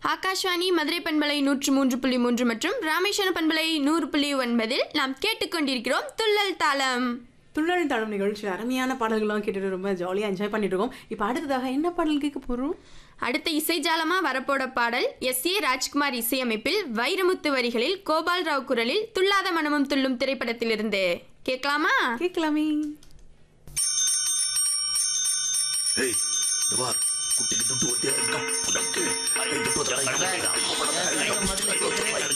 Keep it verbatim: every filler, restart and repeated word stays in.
ஆகாஷ்வாணி மதுரை பண்பலை நூற்று மூன்று புள்ளி மூன்று மற்றும் ராமேஸ்வரம் பண்பலை நூறு புள்ளி ஒன்பதில் நாம் கேட்டுக்கொண்டிருக்கிறோம் துள்ளல் தாளம். துள்ளல் தாளம் நிகழ்ச்சி அருமையான பாடல்கள்லாம் கேட்டுட்டு ரொம்ப ஜாலியாக என்ஜாய் பண்ணிட்டு இருக்கோம். இப்போ அடுத்ததாக என்ன பாடல் கேட்க போகிறோம்? அடுத்த இசைஜாலமா வரப்போட பாடல் எஸ் ஏ ராஜ்குமார் இசையமைப்பில் வைரமுத்து வரிகளில் கோபால் ராவ் குரலில் துள்ளாத மனமும் துள்ளும் திரைப்படத்திலிருந்து கேட்கலாமா? கேட்கலாமே. குட்டிக்கு துட்டு